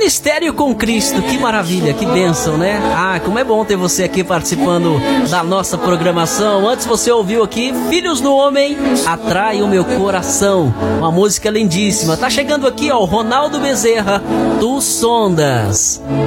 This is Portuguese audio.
Ministério com Cristo, que maravilha, que bênção, né? Ah, como é bom ter você aqui participando da nossa programação. Antes você ouviu aqui Filhos do Homem, Atrai o Meu Coração, uma música lindíssima. Tá chegando aqui, ó, o Ronaldo Bezerra, Tu Sondas.